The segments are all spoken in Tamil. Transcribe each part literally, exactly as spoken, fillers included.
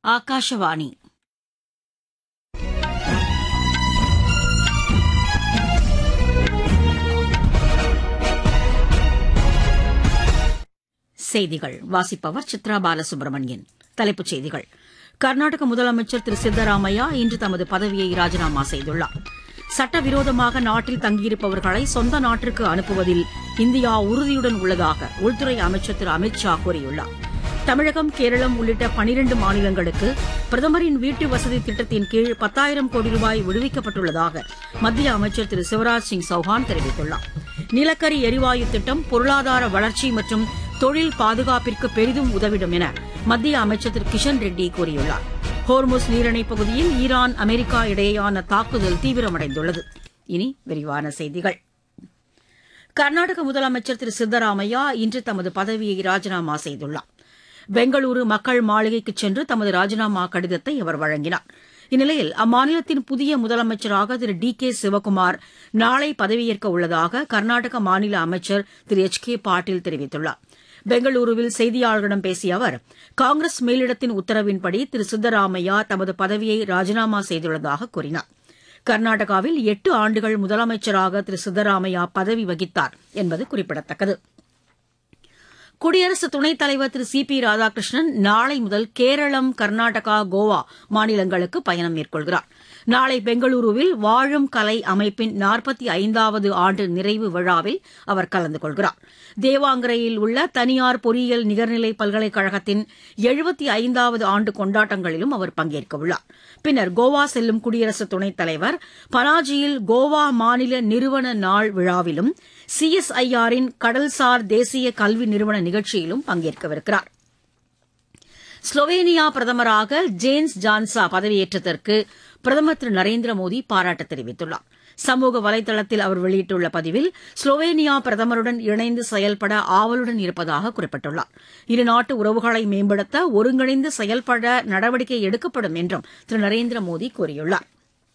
ಆಕಾಶವಾಣಿ செய்திகள் வாசிப்பவர் சித்ரா பாலசுப்ரமணியன். தலைப்புச் செய்திகள். கர்நாடக முதலமைச்சர் திரு சித்தராமையா இன்று தமது பதவியை ராஜினாமா செய்துள்ளார். சட்டவிரோதமாக நாட்டில் தங்கியிருப்பவர்களை சொந்த நாட்டிற்கு அனுப்புவதில் இந்தியா உறுதியுடன் உள்ளதாக உள்துறை அமைச்சர் திரு அமித் ஷா கூறியுள்ளார். தமிழகம், கேரளம் உள்ளிட்ட பனிரண்டு மாநிலங்களுக்கு பிரதமரின் வீட்டு வசதி திட்டத்தின் கீழ் பத்தாயிரம் கோடி ரூபாய் விடுவிக்கப்பட்டுள்ளதாக மத்திய அமைச்சர் திரு சிவராஜ் சிங் சௌஹான் தெரிவித்துள்ளார். நிலக்கரி எரிவாயு திட்டம் பொருளாதார வளர்ச்சி மற்றும் தொழில் பாதுகாப்பிற்கு பெரிதும் உதவிடும் என மத்திய அமைச்சர் திரு கிஷன் ரெட்டி கூறியுள்ளார். ஹோர்முஸ் நீரிணைப் பகுதியில் ஈரான், அமெரிக்கா இடையேயான தாக்குதல் தீவிரமடைந்துள்ளது. இனி விரிவான செய்திகள். கர்நாடக முதலமைச்சர் திரு சித்தராமையா இன்று தமது பதவியை ராஜினாமா செய்துள்ளார். பெங்களூரு மக்கள் மாளிகைக்கு சென்று தமது ராஜினாமா கடிதத்தை அவர் வழங்கினார். இந்நிலையில் அம்மாநிலத்தின் புதிய முதலமைச்சராக திரு டி கே சிவக்குமார் நாளை பதவியேற்க உள்ளதாக கர்நாடக மாநில அமைச்சர் திரு எச் கே பாட்டீல் தெரிவித்துள்ளார். பெங்களூருவில் செய்தியாளர்களிடம் பேசிய அவர், காங்கிரஸ் மேலிடத்தின் உத்தரவின்படி திரு சித்தராமையா தமது பதவியை ராஜினாமா செய்துள்ளதாக கூறினார். கர்நாடகாவில் எட்டு ஆண்டுகள் முதலமைச்சராக திரு சித்தராமையா பதவி வகித்தார் என்பது குறிப்பிடத்தக்கது. குடியரசு துணைத் தலைவர் திரு சி பி ராதாகிருஷ்ணன் நாளை முதல் கேரளம், கர்நாடகா, கோவா மாநிலங்களுக்கு பயணம் மேற்கொள்கிறார். நாளை பெங்களூருவில் வாழும் கலை அமைப்பின் நாற்பத்தி ஐந்தாவது ஆண்டு நிறைவு விழாவில் அவர் கலந்து கொள்கிறார். தேவாங்கரையில் உள்ள தனியார் பொறியியல் நிகர்நிலை பல்கலைக்கழகத்தின் எழுபத்தி ஐந்தாவது ஆண்டு கொண்டாட்டங்களிலும் அவர் பங்கேற்கவுள்ளார். பின்னர் கோவா செல்லும் குடியரசு துணைத் தலைவர் பனாஜியில் கோவா மாநில நிறுவன நாள் விழாவிலும் சிஎஸ்ஐஆரின் கடல்சார் தேசிய கல்வி நிறுவன நிகழ்ச்சியிலும் பங்கேற்கவிருக்கிறார். ஸ்லோவேனியா பிரதமராக ஜேன்ஸ் ஜான்சா பதவியேற்றதற்கு பிரதமர் திரு நரேந்திர மோடி பாராட்டு தெரிவித்துள்ளார். சமூக வலைதளத்தில் அவர் வெளியிட்டுள்ள பதிவில் ஸ்லோவேனியா பிரதமருடன் இணைந்து செயல்பட ஆவலுடன் இருப்பதாக குறிப்பிட்டுள்ளார். இருநாட்டு உறவுகளை மேம்படுத்த ஒருங்கிணைந்து செயல்பட நடவடிக்கை எடுக்கப்படும் என்றும் திரு நரேந்திர மோடி கூறியுள்ளார்.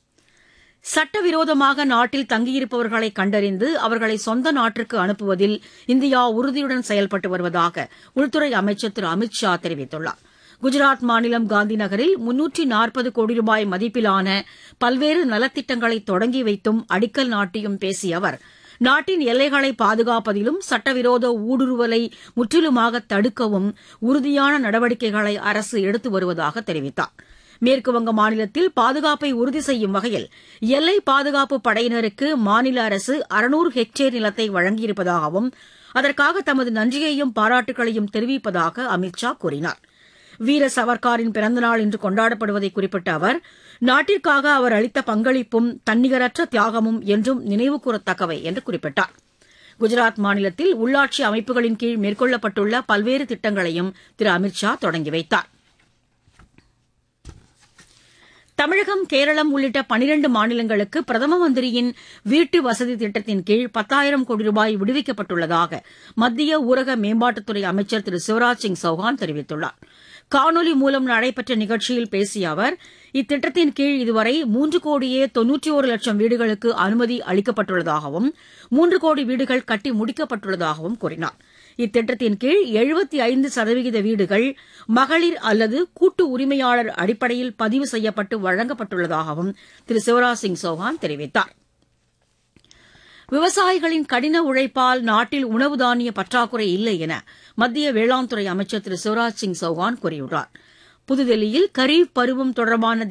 சட்டவிரோதமாக நாட்டில் தங்கியிருப்பவர்களை கண்டறிந்து அவர்களை சொந்த நாட்டிற்கு அனுப்புவதில் இந்தியா உறுதியுடன் செயல்பட்டு வருவதாக உள்துறை அமைச்சர் திரு அமித் ஷா தெரிவித்துள்ளார். குஜராத் மாநிலம் காந்தி நகரில் முன்னூற்று நாற்பது கோடி ரூபாய் மதிப்பிலான பல்வேறு நலத்திட்டங்களை தொடங்கி வைத்தும் அடிக்கல் நாட்டியும் பேசிய அவர், நாட்டின் எல்லைகளை பாதுகாப்பதிலும் சட்டவிரோத ஊடுருவலை முற்றிலுமாக தடுக்கவும் உறுதியான நடவடிக்கைகளை அரசு எடுத்து வருவதாக தெரிவித்தார். மேற்குவங்க மாநிலத்தில் பாதுகாப்பை உறுதி செய்யும் வகையில் எல்லை பாதுகாப்பு படையினருக்கு மாநில அரசு அறுநூறு ஹெக்டேர் நிலத்தை வழங்கியிருப்பதாகவும் அதற்காக தமது நன்றியையும் பாராட்டுகளையும் தெரிவிப்பதாக அமித் ஷா கூறினார். வீர சவர்காரின் பிறந்தநாள் இன்று கொண்டாடப்படுவதை குறிப்பிட்ட அவர், நாட்டிற்காக அவர் அளித்த பங்களிப்பும் தன்னிகரற்ற தியாகமும் என்றும் நினைவுகூரத்தக்கவை என்று குறிப்பிட்டார். குஜராத் மாநிலத்தில் உள்ளாட்சி அமைப்புகளின் கீழ் மேற்கொள்ளப்பட்டுள்ள பல்வேறு திட்டங்களையும் திரு அமித் ஷா தொடங்கி வைத்தார். தமிழகம், கேரளம் உள்ளிட்ட பனிரண்டு மாநிலங்களுக்கு பிரதம மந்திரியின் வீட்டு வசதி திட்டத்தின் கீழ் பத்தாயிரம் கோடி ரூபாய் விடுவிக்கப்பட்டுள்ளதாக மத்திய ஊரக மேம்பாட்டுத்துறை அமைச்சர் திரு சிவராஜ் சிங் சௌஹான் தெரிவித்துள்ளார். காணொலி மூலம் நடைபெற்ற நிகழ்ச்சியில் பேசிய அவர், இத்திட்டத்தின் கீழ் இதுவரை மூன்று கோடியே தொன்னூற்றி ஒரு லட்சம் வீடுகளுக்கு அனுமதி அளிக்கப்பட்டுள்ளதாகவும் மூன்று கோடி வீடுகள் கட்டி முடிக்கப்பட்டுள்ளதாகவும் கூறினார். இத்திட்டத்தின் கீழ் எழுபத்தி ஐந்து சதவீத வீடுகள் மகளிர் அல்லது கூட்டு உரிமையாளர் அடிப்படையில் பதிவு செய்யப்பட்டு வழங்கப்பட்டுள்ளதாகவும் திரு சிவராஜ் சிங் சௌஹான் தெரிவித்தார். விவசாயிகளின் கடின உழைப்பால் நாட்டில் உணவு தானிய பற்றாக்குறை இல்லை என மத்திய வேளாண் துறை அமைச்சர் திரு சிவராஜ் சிங் சௌஹான் கூறியுள்ளார். புதுதில்லியில் கரீப் பருவம் தொடர்பான